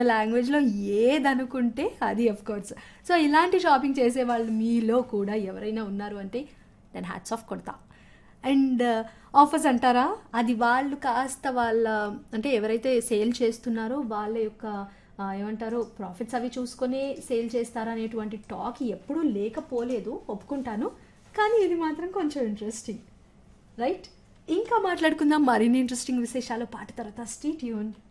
లాంగ్వేజ్‌లో ఏదనుకుంటే అది course. So, ఇలాంటి షాపింగ్ చేసేవాళ్ళు మీలో కూడా ఎవరైనా ఉన్నారు అంటే నేను హ్యాట్స్ ఆఫ్ కొడతా. అండ్ ఆఫర్స్ అంటారా? అది వాళ్ళు కాస్త వాళ్ళ అంటే ఎవరైతే సేల్ చేస్తున్నారో వాళ్ళ యొక్క ఏమంటారు ప్రాఫిట్స్ అవి చూసుకొని సేల్ చేస్తారనేటువంటి టాక్ ఎప్పుడూ లేకపోలేదు ఒప్పుకుంటాను. కానీ ఇది మాత్రం కొంచెం ఇంట్రెస్టింగ్. రైట్? ఇంకా మాట్లాడుకుందాం మరిన్ని ఇంట్రెస్టింగ్ విశేషాలు పాట తర్వాత. Stay tuned.